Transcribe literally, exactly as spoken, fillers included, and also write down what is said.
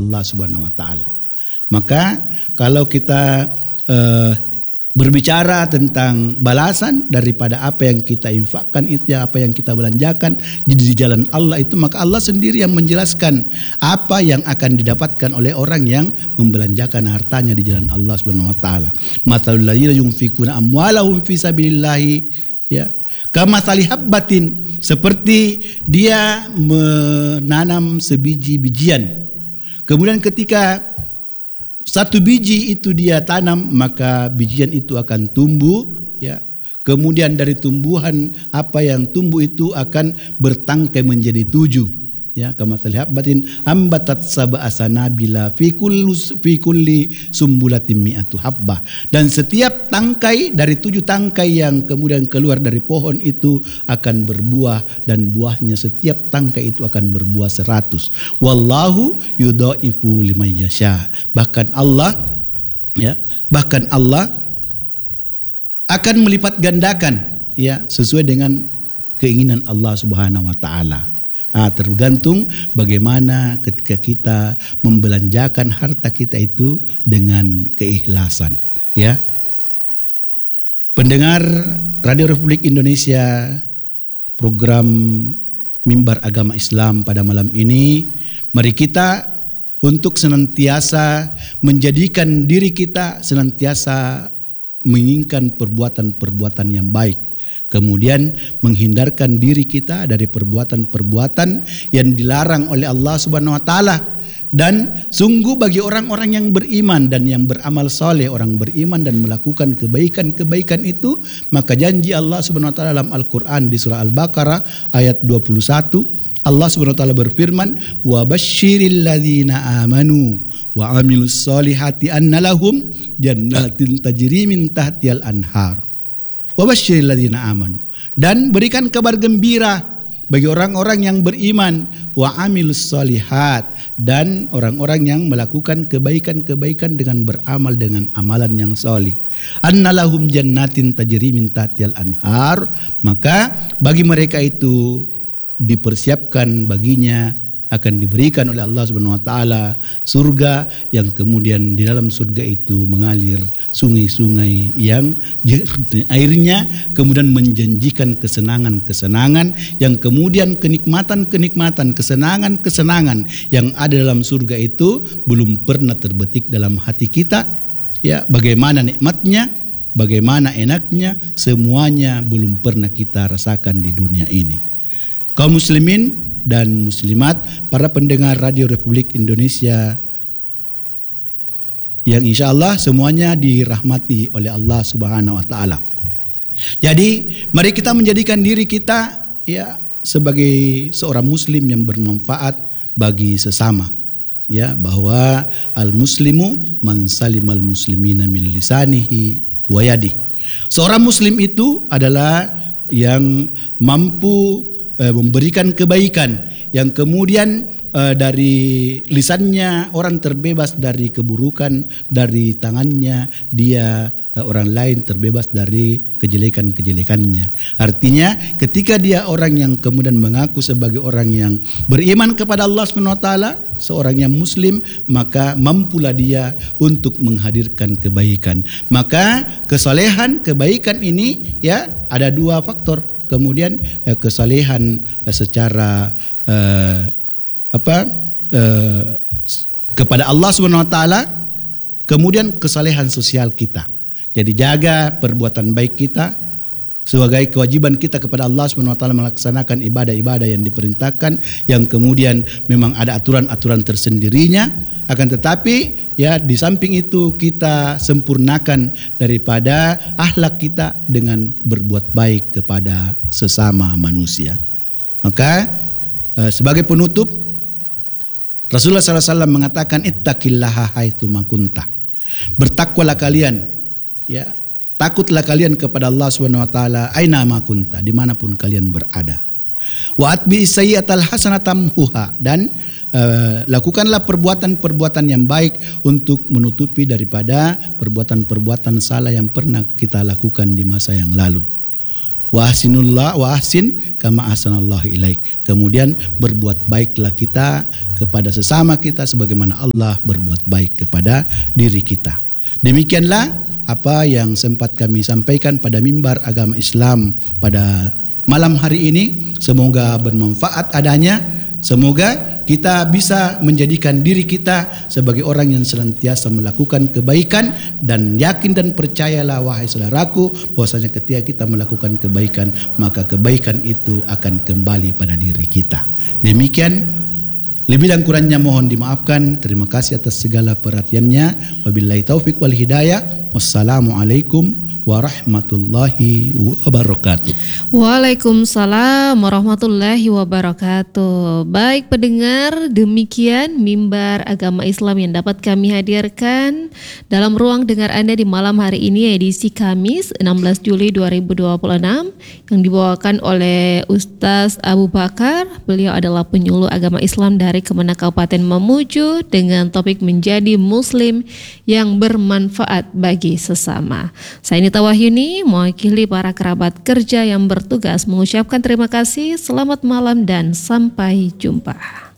Allah Subhanahu wa taala. Maka kalau kita uh, berbicara tentang balasan daripada apa yang kita infakkan itu, apa yang kita belanjakan di jalan Allah itu, maka Allah sendiri yang menjelaskan apa yang akan didapatkan oleh orang yang membelanjakan hartanya di jalan Allah Subhanahu wa taala. Matsalul ladzina yunfikuna amwalahum fi sabilillah, ya, kamatsali habbatin, seperti dia menanam sebiji bijian. Kemudian ketika satu biji itu dia tanam, maka bijian itu akan tumbuh, ya. Kemudian dari tumbuhan apa yang tumbuh itu akan bertangkai menjadi tujuh, ya. Kamatsali habbatin ambatat sab'a sanabila fi kulli fi kulli sumbulatin mi'atu habbah. Dan setiap tangkai dari tujuh tangkai yang kemudian keluar dari pohon itu akan berbuah, dan buahnya setiap tangkai itu akan berbuah seratus. Wallahu yudhaifu liman yasha. Bahkan Allah, ya, bahkan Allah akan melipat gandakan, ya, sesuai dengan keinginan Allah Subhanahu wa taala. Ah, tergantung bagaimana ketika kita membelanjakan harta kita itu dengan keikhlasan, ya. Pendengar Radio Republik Indonesia, program Mimbar Agama Islam pada malam ini, mari kita untuk senantiasa menjadikan diri kita senantiasa menginginkan perbuatan-perbuatan yang baik. Kemudian menghindarkan diri kita dari perbuatan-perbuatan yang dilarang oleh Allah Subhanahu wa taala. Dan sungguh bagi orang-orang yang beriman dan yang beramal soleh, orang beriman dan melakukan kebaikan-kebaikan itu, maka janji Allah Subhanahu wa taala dalam Al-Qur'an di surah Al-Baqarah ayat dua puluh satu, Allah Subhanahu wa taala berfirman, "Wa basyiril ladzina amanu wa amilus solihati anna lahum jannatin tajri min tahtihal anhar." Wa basyiril ladzina amanu, dan berikan kabar gembira bagi orang-orang yang beriman, wa amilus solihat, dan orang-orang yang melakukan kebaikan-kebaikan dengan beramal dengan amalan yang solih. Annalahum jannatin tajri min tahtihal anhar, maka bagi mereka itu dipersiapkan baginya, akan diberikan oleh Allah Subhanahu wa taala surga yang kemudian di dalam surga itu mengalir sungai-sungai yang airnya kemudian menjanjikan kesenangan-kesenangan, yang kemudian kenikmatan-kenikmatan, kesenangan-kesenangan yang ada dalam surga itu belum pernah terbetik dalam hati kita, ya. Bagaimana nikmatnya, bagaimana enaknya, semuanya belum pernah kita rasakan di dunia ini. Kaum muslimin dan muslimat, para pendengar Radio Republik Indonesia yang insya Allah semuanya dirahmati oleh Allah Subhanahu wa taala. Jadi mari kita menjadikan diri kita, ya, sebagai seorang muslim yang bermanfaat bagi sesama, ya, bahwa al muslimu man salimal muslimina min lisanihi wa yadihi. Seorang muslim itu adalah yang mampu memberikan kebaikan, yang kemudian uh, dari lisannya orang terbebas dari keburukan, dari tangannya dia uh, orang lain terbebas dari kejelekan-kejelekannya. Artinya ketika dia orang yang kemudian mengaku sebagai orang yang beriman kepada Allah Subhanahu wa taala, seorang yang muslim, maka mampulah dia untuk menghadirkan kebaikan. Maka kesalehan, kebaikan ini, ya, ada dua faktor. Kemudian eh, kesalehan eh, secara eh, apa eh, kepada Allah Subhanahu wa taala, kemudian kesalehan sosial kita. Jadi jaga perbuatan baik kita sebagai kewajiban kita kepada Allah Subhanahu wa taala, melaksanakan ibadah-ibadah yang diperintahkan, yang kemudian memang ada aturan-aturan tersendirinya. Akan tetapi, ya, di samping itu kita sempurnakan daripada akhlak kita dengan berbuat baik kepada sesama manusia. Maka eh, sebagai penutup, Rasulullah sallallahu alaihi wasallam mengatakan, ittaqillaha haitsu ma kunta. Bertakwalah kalian, ya, takutlah kalian kepada Allah Subhanahu wa taala aina ma kunta, dimanapun kalian berada. Wa atbi sayyi'atal hasanatamhuha, dan uh, lakukanlah perbuatan-perbuatan yang baik untuk menutupi daripada perbuatan-perbuatan salah yang pernah kita lakukan di masa yang lalu. Wa ahsinullah wa ahsin kama ahsanallahu ilaik. Kemudian berbuat baiklah kita kepada sesama kita sebagaimana Allah berbuat baik kepada diri kita. Demikianlah apa yang sempat kami sampaikan pada mimbar agama Islam pada malam hari ini. Semoga bermanfaat adanya. Semoga kita bisa menjadikan diri kita sebagai orang yang senantiasa melakukan kebaikan, dan yakin dan percayalah wahai saudaraku bahwasanya ketika kita melakukan kebaikan maka kebaikan itu akan kembali pada diri kita. Demikian, lebih dan kurangnya mohon dimaafkan. Terima kasih atas segala perhatiannya. Wabillahi taufik wal hidayah. Wassalamualaikum warahmatullahi wabarakatuh. Waalaikumsalam warahmatullahi wabarakatuh. Baik pendengar, demikian mimbar agama Islam yang dapat kami hadirkan dalam ruang dengar Anda di malam hari ini, edisi Kamis enam belas Juli dua ribu dua puluh enam, yang dibawakan oleh Ustaz Abu Bakar. Beliau adalah penyuluh agama Islam dari Kemenak Kabupaten Mamuju dengan topik menjadi muslim yang bermanfaat bagi sesama. Saya Nita Wahyuni mewakili para kerabat kerja yang bertugas mengucapkan terima kasih, selamat malam dan sampai jumpa.